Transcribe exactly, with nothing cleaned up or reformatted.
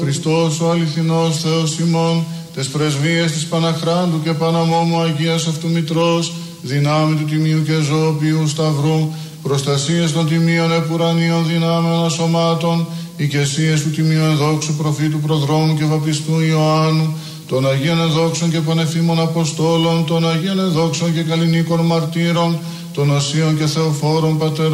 Χριστός ο αληθινός Θεός ημών, τες πρεσβείες της Παναχράντου και Παναμόμου Αγίας αυτού Μητρός, δυνάμει του Τιμίου και Ζωοποιού Σταυρού, προστασίες των τιμίων επουρανίων δυνάμεων ασωμάτων, οικεσίες του Τιμίου Ενδόξου Προφήτου Προδρόμου και Βαπτιστού Ιωάννου, των Αγίων Ενδόξων και Πανεφήμων Αποστόλων, των Αγίων Ενδόξων και Καλλινίκων Μαρτύρων, των Οσίων και Θεοφόρων Πατέρων